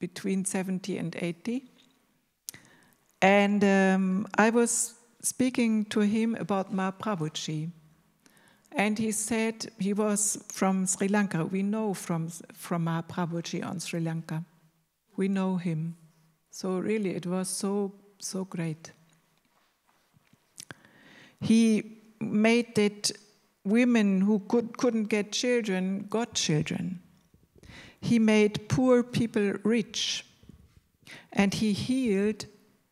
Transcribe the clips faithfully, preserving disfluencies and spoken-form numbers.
between seventy and eighty. And um, I was speaking to him about Mahaprabhuji. And he said he was from Sri Lanka. We know from, from Mahaprabhuji on Sri Lanka. We know him. So really, it was so, so great. He made that women who could, couldn't get children got children. He made poor people rich. And he healed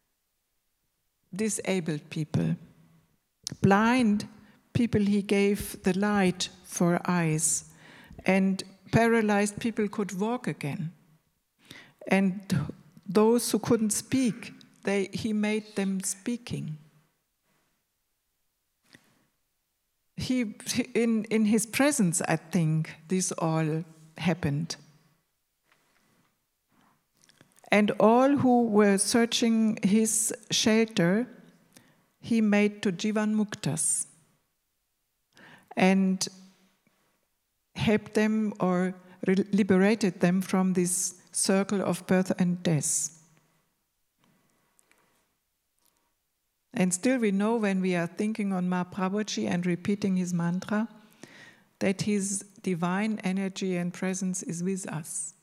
disabled people. Blind people he gave the light for eyes. And paralyzed people could walk again. And those who couldn't speak, they, he made them speaking. He, in, in his presence, I think, this all happened. And all who were searching his shelter, he made to Jivan Muktas and helped them or liberated them from this circle of birth and death. And still we know when we are thinking on Mahaprabhuji and repeating his mantra, that his divine energy and presence is with us.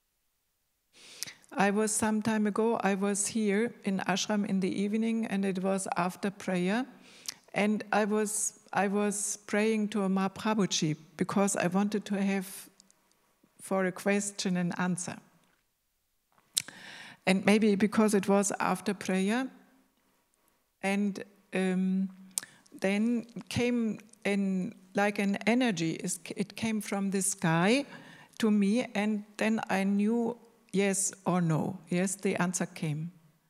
I was some time ago, I was here in ashram in the evening, and it was after prayer, and I was I was praying to a Mahaprabhuji because I wanted to have for a question and answer. And maybe because it was after prayer, and um, then came in like an energy, it came from the sky to me, and then I knew yes or no. Yes, the answer came.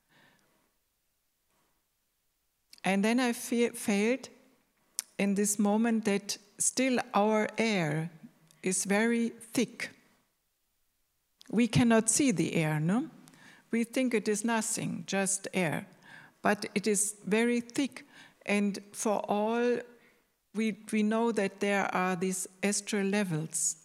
And then I fe- felt in this moment that still our air is very thick. We cannot see the air, no? We think it is nothing, just air. But it is very thick. And for all, we, we know that there are these astral levels.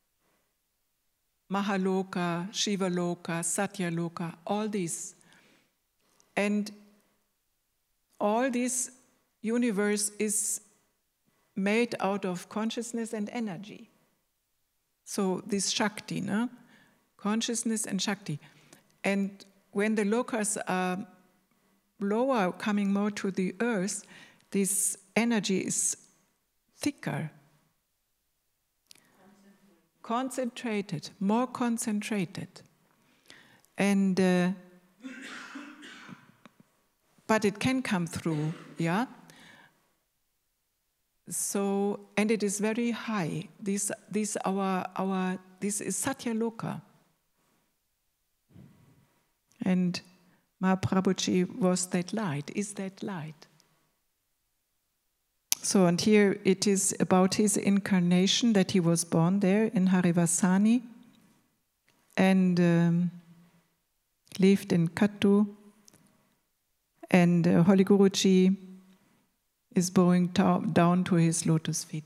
Mahaloka, Shivaloka, Satyaloka, all these. And all this universe is made out of consciousness and energy. So this Shakti, no? Consciousness and Shakti. And when the lokas are lower, coming more to the earth, this energy is thicker. Concentrated, more concentrated. And, uh, but it can come through, yeah? So, and it is very high. This, this, our, our, this is Satyaloka. And Mahaprabhuji was that light, is that light. So, and here it is about his incarnation, that he was born there in Harivasani and um, lived in Kattu. And uh, Holy Guruji is bowing ta- down to his lotus feet.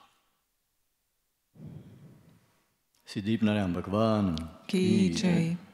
Siddhi Narayana Bhagavan Ki Jai.